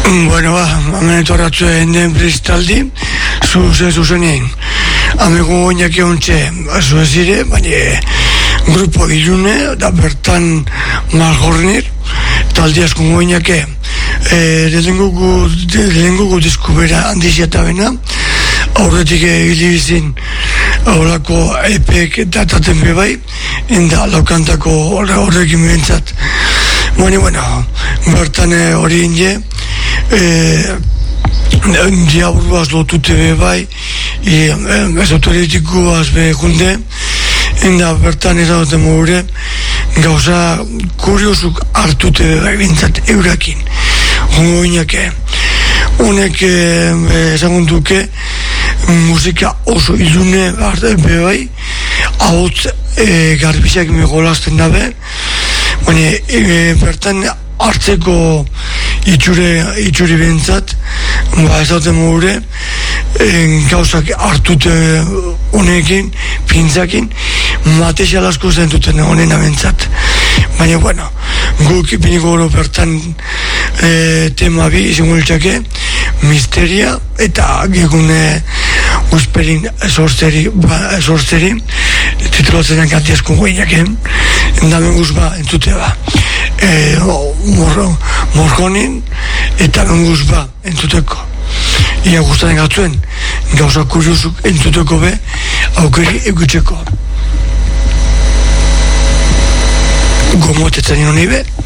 Bueno, hemen etorratzuen den pristaldi, zuzenien. Amigo goinak eontxe, zuezire, baina grupo ilune, da bertan malgornir, taldi asko goinake, lehengugu diskubera handizia eta bena, aurretik hilibizin horako epek dataten bebai, enda laukantako horrekin behintzat. Bueno, bertan hori inde, diaburuaz lotute bebai, esoteritikuaz behunde, enda bertan ezagoten mogure, gauza kuriosuk hartute bebai bintzat eurakin. Hongo inake, honek ezagunduke musika oso ilune bebai, ahotz garbizak megolazten dabe, baina bertan hartzeko itxuri bintzat, ezaten mogure, gauzak hartute honekin, pintzakin, material asko zentuten honen abentzat. Baina, bueno, guk ipiniko gero bertan tema bi izango litzake, misteria eta gegune usperin sortzeri, titulatzen kanti asko goinak, endamen guzba entzute ba. Morgonin eta benguz ba entzuteko. Ia guztaren gatzuen gauza kuriosuk entzuteko be aukeri egutzeko. Gomotetzen honi be.